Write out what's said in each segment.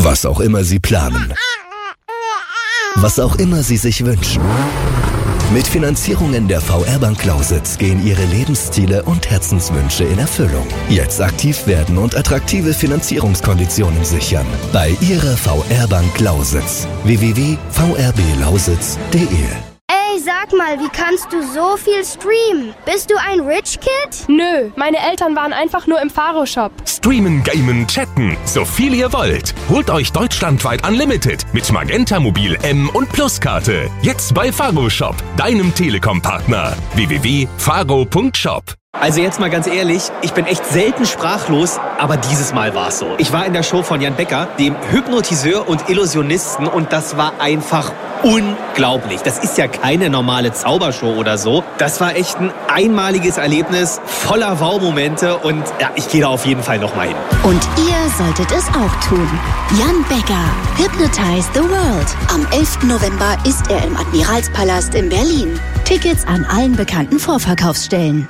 Was auch immer Sie planen. Was auch immer Sie sich wünschen. Mit Finanzierungen der VR-Bank Lausitz gehen Ihre Lebensziele und Herzenswünsche in Erfüllung. Jetzt aktiv werden und attraktive Finanzierungskonditionen sichern. Bei Ihrer VR-Bank Lausitz. www.vrblausitz.de. Ey, sag mal, wie kannst du so viel streamen? Bist du ein Rich Kid? Nö, meine Eltern waren einfach nur im Faro-Shop. Streamen, gamen, chatten, so viel ihr wollt. Holt euch deutschlandweit Unlimited mit Magenta Mobil M und Plus-Karte. Jetzt bei Faro-Shop, deinem Telekom-Partner. www.faro.shop. Also jetzt mal ganz ehrlich, ich bin echt selten sprachlos, aber dieses Mal war es so. Ich war in der Show von Jan Becker, dem Hypnotiseur und Illusionisten, und das war einfach unglaublich. Das ist ja keine normale Zaubershow oder so. Das war echt ein einmaliges Erlebnis, voller Wow-Momente, und ja, ich gehe da auf jeden Fall nochmal hin. Und ihr solltet es auch tun. Jan Becker, Hypnotize the World. Am 11. November ist er im Admiralspalast in Berlin. Tickets an allen bekannten Vorverkaufsstellen.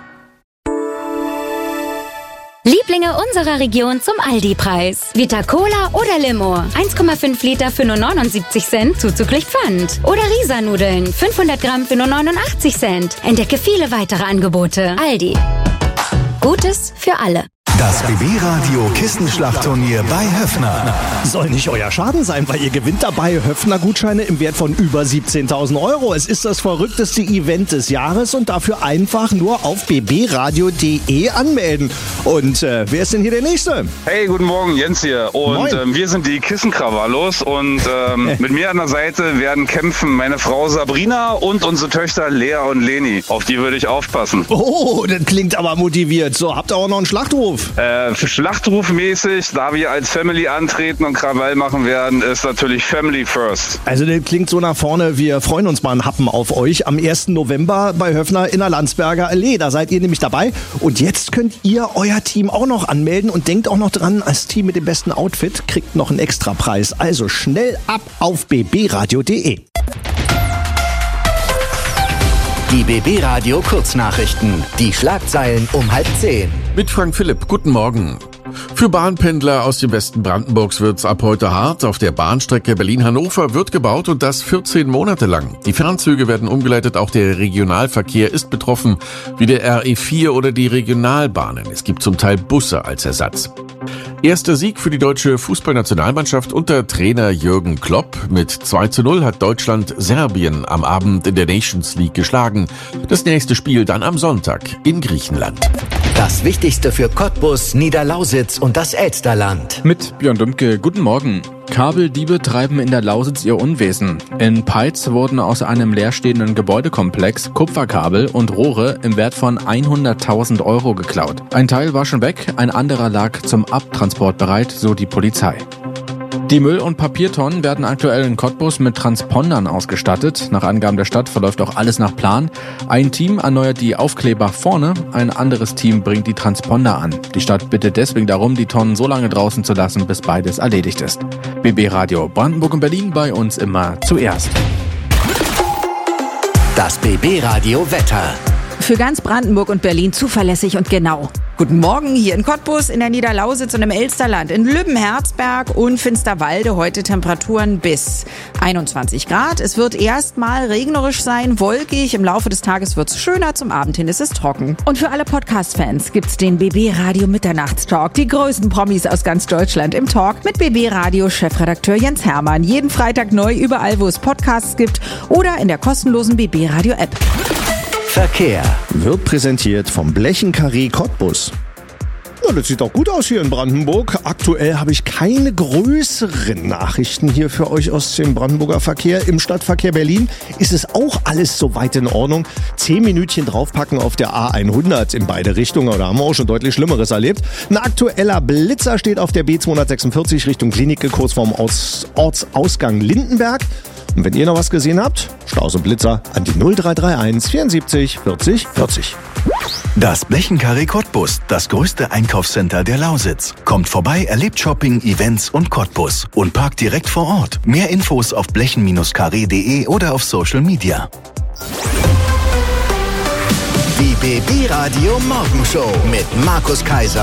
Lieblinge unserer Region zum Aldi-Preis. Vita Cola oder Limo. 1,5 Liter für nur 79 Cent, zuzüglich Pfand. Oder Risa-Nudeln, 500 Gramm für nur 89 Cent. Entdecke viele weitere Angebote. Aldi. Gutes für alle. Das BB-Radio Kissenschlachtturnier bei Höffner. Soll nicht euer Schaden sein, weil ihr gewinnt dabei Höffner-Gutscheine im Wert von über 17.000 Euro. Es ist das verrückteste Event des Jahres und dafür einfach nur auf bbradio.de anmelden. Und wer ist denn hier der Nächste? Hey, guten Morgen, Jens hier. Und wir sind die Kissenkrawallos und mit mir an der Seite werden kämpfen meine Frau Sabrina und unsere Töchter Lea und Leni. Auf die würde ich aufpassen. Oh, das klingt aber motiviert. So, habt ihr auch noch einen Schlachtruf? Für Schlachtrufmäßig, da wir als Family antreten und Krawall machen werden, ist natürlich Family First. Also das klingt so nach vorne, wir freuen uns mal einen Happen auf euch am 1. November bei Höffner in der Landsberger Allee. Da seid ihr nämlich dabei. Und jetzt könnt ihr euer Team auch noch anmelden und denkt auch noch dran, als Team mit dem besten Outfit kriegt noch einen Extrapreis. Also schnell ab auf bbradio.de. Die BB-Radio Kurznachrichten. Die Schlagzeilen um 9:30. Mit Frank Philipp, guten Morgen. Für Bahnpendler aus dem Westen Brandenburgs wird's ab heute hart. Auf der Bahnstrecke Berlin-Hannover wird gebaut und das 14 Monate lang. Die Fernzüge werden umgeleitet, auch der Regionalverkehr ist betroffen, wie der RE4 oder die Regionalbahnen. Es gibt zum Teil Busse als Ersatz. Erster Sieg für die deutsche Fußballnationalmannschaft unter Trainer Jürgen Klopp. Mit 2:0 hat Deutschland Serbien am Abend in der Nations League geschlagen. Das nächste Spiel dann am Sonntag in Griechenland. Das Wichtigste für Cottbus, Niederlausitz und das Elsterland. Mit Björn Dümke, guten Morgen. Kabeldiebe treiben in der Lausitz ihr Unwesen. In Peitz wurden aus einem leerstehenden Gebäudekomplex Kupferkabel und Rohre im Wert von 100.000 Euro geklaut. Ein Teil war schon weg, ein anderer lag zum Abtransport bereit, so die Polizei. Die Müll- und Papiertonnen werden aktuell in Cottbus mit Transpondern ausgestattet. Nach Angaben der Stadt verläuft auch alles nach Plan. Ein Team erneuert die Aufkleber vorne, ein anderes Team bringt die Transponder an. Die Stadt bittet deswegen darum, die Tonnen so lange draußen zu lassen, bis beides erledigt ist. BB Radio Brandenburg und Berlin, bei uns immer zuerst. Das BB Radio Wetter. Für ganz Brandenburg und Berlin zuverlässig und genau. Guten Morgen hier in Cottbus, in der Niederlausitz und im Elsterland, in Lübben-Herzberg und Finsterwalde heute Temperaturen bis 21 Grad. Es wird erstmal regnerisch sein, wolkig. Im Laufe des Tages wird es schöner, zum Abend hin ist es trocken. Und für alle Podcast-Fans gibt's den BB Radio Mitternachtstalk. Die größten Promis aus ganz Deutschland im Talk mit BB Radio Chefredakteur Jens Hermann. Jeden Freitag neu überall, wo es Podcasts gibt oder in der kostenlosen BB Radio App. Verkehr wird präsentiert vom Blechenkarree Cottbus. Ja, das sieht doch gut aus hier in Brandenburg. Aktuell habe ich keine größeren Nachrichten hier für euch aus dem Brandenburger Verkehr. Im Stadtverkehr Berlin ist es auch alles soweit in Ordnung. 10 Minütchen draufpacken auf der A100 in beide Richtungen. Da haben wir auch schon deutlich Schlimmeres erlebt. Ein aktueller Blitzer steht auf der B246 Richtung Klinike, kurz vorm Ortsausgang Lindenberg. Und wenn ihr noch was gesehen habt, Staus und Blitzer an die 0331 74 40 40. Das Blechenkarree Cottbus, das größte Einkaufscenter der Lausitz. Kommt vorbei, erlebt Shopping, Events und Cottbus und parkt direkt vor Ort. Mehr Infos auf blechen-karree.de oder auf Social Media. Die BB Radio Morgenshow mit Markus Kaiser